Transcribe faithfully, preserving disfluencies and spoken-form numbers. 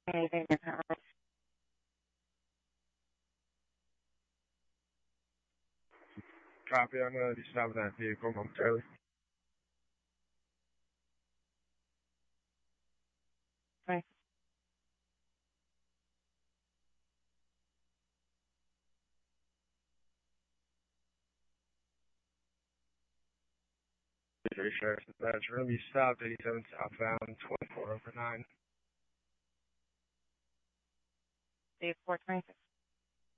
Anything different? Copy, I'm going to be stopping that vehicle momentarily. Right. Three Sheriff's Dispatch, we're going to be stopped eighty-seven southbound, twenty-four over nine. four twenty-six.